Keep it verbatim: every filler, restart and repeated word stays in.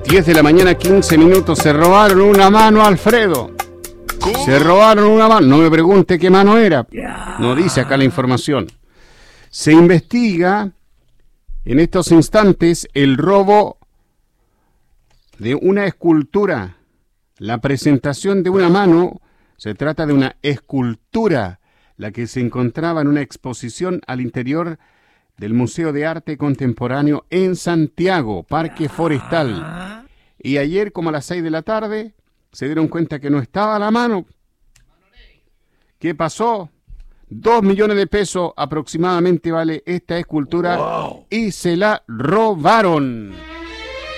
diez de la mañana, quince minutos. Se robaron una mano, Alfredo. ¿Cómo? Se robaron una mano. No me pregunte qué mano era. No dice acá la información. Se investiga en estos instantes el robo de una escultura. La presentación de una mano. Se trata de una escultura, la que se encontraba en una exposición al interior del Museo de Arte Contemporáneo en Santiago, Parque Forestal. Y ayer, como a las seis de la tarde, se dieron cuenta que no estaba la mano. ¿Qué pasó? Dos millones de pesos aproximadamente vale esta escultura. Wow. Y se la robaron.